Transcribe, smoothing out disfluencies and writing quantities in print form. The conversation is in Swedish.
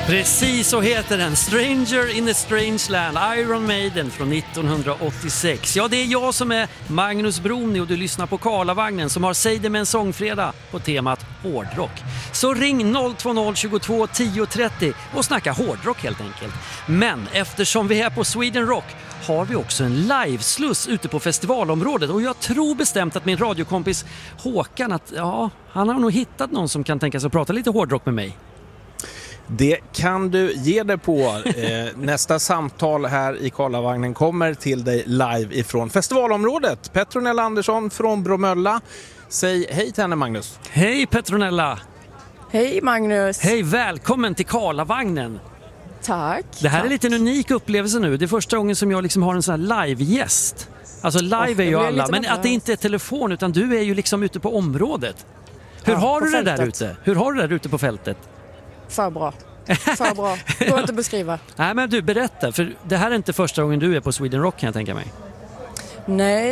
Precis så heter den, Stranger in a Strange Land, Iron Maiden från 1986. Ja, det är jag som är Magnus Broni och du lyssnar på Karlavagnen som har Säg det med en sångfredag på temat hårdrock. Så ring 020 22 10 30 och snacka hårdrock helt enkelt. Men eftersom vi är på Sweden Rock har vi också en livesluss ute på festivalområdet och jag tror bestämt att min radiokompis Håkan han har nog hittat någon som kan tänka sig att prata lite hårdrock med mig. Det kan du ge dig på. Nästa samtal här i Karlavagnen kommer till dig live ifrån festivalområdet. Petronella Andersson från Bromölla. Säg hej till henne, Magnus. Hej Petronella! Hej Magnus! Hej, välkommen till Karlavagnen! Tack! Det här tack. är lite en unik upplevelse nu. Det är första gången som jag liksom har en sån här live-gäst. Alltså live är ju alla, men att det inte är telefon utan du är ju liksom ute på området. Hur har du det där ute? Hur har du det där ute på fältet? För bra. För bra. Går inte att beskriva. Nej, men du, berätta. För det här är inte första gången du är på Sweden Rock kan jag tänka mig. Nej,